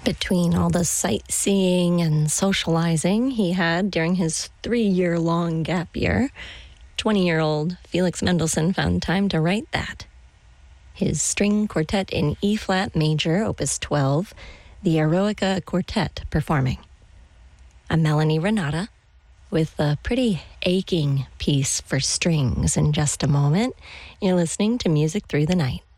Between all the sightseeing and socializing he had during his 3-year-long gap year, 20-year-old Felix Mendelssohn found time to write that. His string quartet in E-flat major, opus 12, the Eroica Quartet performing. I'm Melanie Renata with a pretty aching piece for strings in just a moment. You're listening to Music Through the Night.